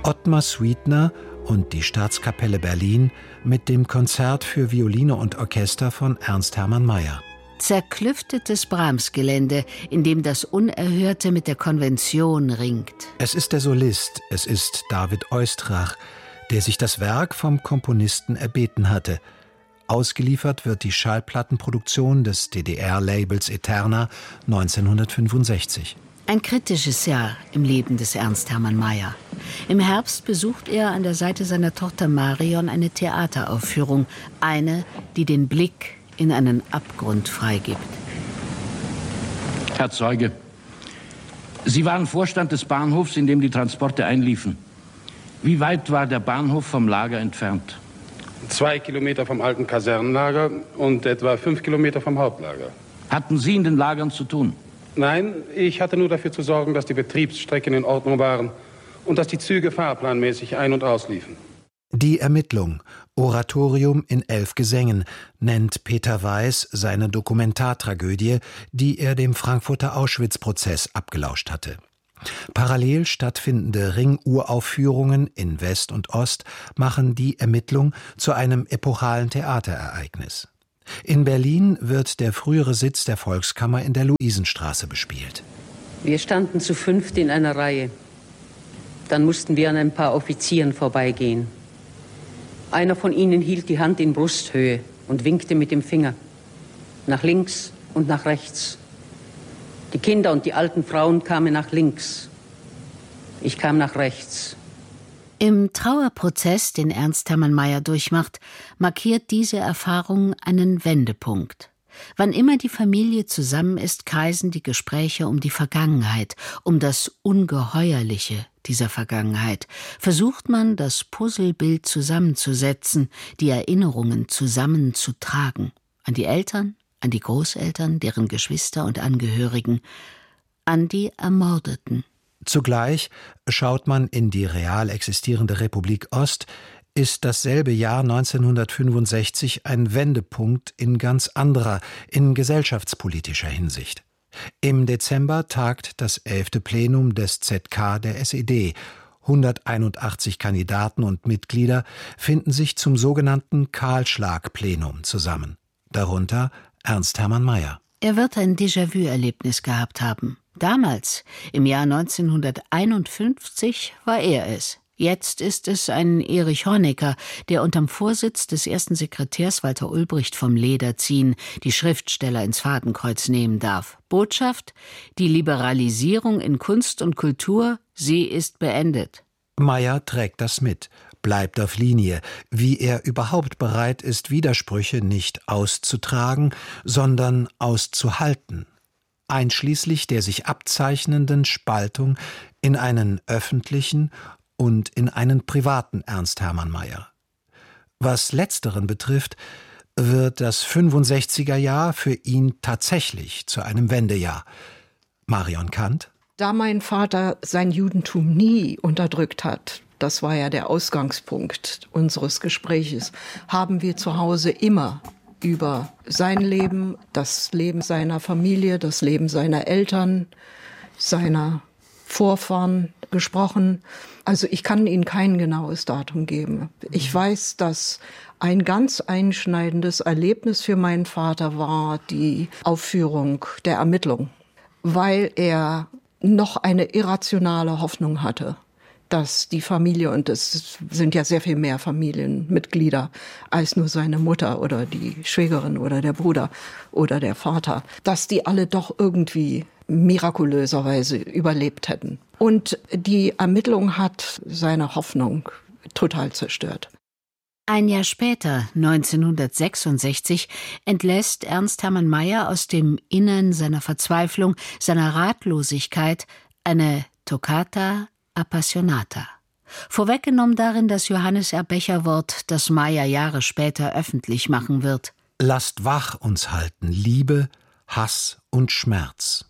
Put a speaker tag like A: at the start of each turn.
A: Ottmar Sweetner und die Staatskapelle Berlin mit dem Konzert für Violine und Orchester von Ernst Hermann Mayer.
B: Zerklüftetes Brahms-Gelände, in dem das Unerhörte mit der Konvention ringt.
A: Es ist der Solist, es ist David Oistrakh, der sich das Werk vom Komponisten erbeten hatte. Ausgeliefert wird die Schallplattenproduktion des DDR-Labels Eterna 1965.
B: Ein kritisches Jahr im Leben des Ernst Hermann Mayer. Im Herbst besucht er an der Seite seiner Tochter Marion eine Theateraufführung, eine, die den Blick in einen Abgrund freigibt.
C: Herr Zeuge, Sie waren Vorstand des Bahnhofs, in dem die Transporte einliefen. Wie weit war der Bahnhof vom Lager entfernt?
D: 2 Kilometer vom alten Kasernenlager und etwa 5 Kilometer vom Hauptlager.
C: Hatten Sie in den Lagern zu tun?
D: Nein, ich hatte nur dafür zu sorgen, dass die Betriebsstrecken in Ordnung waren und dass die Züge fahrplanmäßig ein- und ausliefen.
A: Die Ermittlung, Oratorium in 11 Gesängen, nennt Peter Weiß seine Dokumentartragödie, die er dem Frankfurter Auschwitz-Prozess abgelauscht hatte. Parallel stattfindende Ringuraufführungen in West und Ost machen die Ermittlung zu einem epochalen Theaterereignis. In Berlin wird der frühere Sitz der Volkskammer in der Luisenstraße bespielt.
E: Wir standen zu 5 in einer Reihe. Dann mussten wir an ein paar Offizieren vorbeigehen. Einer von ihnen hielt die Hand in Brusthöhe und winkte mit dem Finger. Nach links und nach rechts. Die Kinder und die alten Frauen kamen nach links. Ich kam nach rechts.
B: Im Trauerprozess, den Ernst Hermann Mayer durchmacht, markiert diese Erfahrung einen Wendepunkt. Wann immer die Familie zusammen ist, kreisen die Gespräche um die Vergangenheit, um das Ungeheuerliche dieser Vergangenheit. Versucht man, das Puzzlebild zusammenzusetzen, die Erinnerungen zusammenzutragen. An die Eltern, an die Großeltern, deren Geschwister und Angehörigen, an die Ermordeten.
A: Zugleich schaut man in die real existierende Republik Ost, ist dasselbe Jahr 1965 ein Wendepunkt in ganz anderer, in gesellschaftspolitischer Hinsicht. Im Dezember tagt das 11. Plenum des ZK der SED. 181 Kandidaten und Mitglieder finden sich zum sogenannten Kahlschlag-Plenum zusammen. Darunter Ernst Hermann Mayer.
B: Er wird ein Déjà-vu-Erlebnis gehabt haben. Damals, im Jahr 1951, war er es. Jetzt ist es ein Erich Honecker, der unterm Vorsitz des ersten Sekretärs Walter Ulbricht vom Leder ziehen, die Schriftsteller ins Fadenkreuz nehmen darf. Botschaft: Die Liberalisierung in Kunst und Kultur, sie ist beendet.
A: Mayer trägt das mit, bleibt auf Linie, wie er überhaupt bereit ist, Widersprüche nicht auszutragen, sondern auszuhalten. Einschließlich der sich abzeichnenden Spaltung in einen öffentlichen und in einen privaten Ernst Hermann Mayer. Was letzteren betrifft, wird das 65er Jahr für ihn tatsächlich zu einem Wendejahr. Marion Kant?
F: Da mein Vater sein Judentum nie unterdrückt hat, das war ja der Ausgangspunkt unseres Gespräches, haben wir zu Hause immer über sein Leben, das Leben seiner Familie, das Leben seiner Eltern, seiner Vorfahren gesprochen. Also ich kann Ihnen kein genaues Datum geben. Ich weiß, dass ein ganz einschneidendes Erlebnis für meinen Vater war die Aufführung der Ermittlung, weil er noch eine irrationale Hoffnung hatte, dass die Familie, und es sind ja sehr viel mehr Familienmitglieder als nur seine Mutter oder die Schwägerin oder der Bruder oder der Vater, dass die alle doch irgendwie mirakulöserweise überlebt hätten. Und die Ermittlung hat seine Hoffnung total zerstört.
B: Ein Jahr später, 1966, entlässt Ernst Hermann Mayer aus dem Innern seiner Verzweiflung, seiner Ratlosigkeit, eine Toccata Appassionata. Vorweggenommen darin das Johannes R. Becher-Wort, das Mayer Jahre später öffentlich machen wird.
A: Lasst wach uns halten, Liebe, Hass und Schmerz.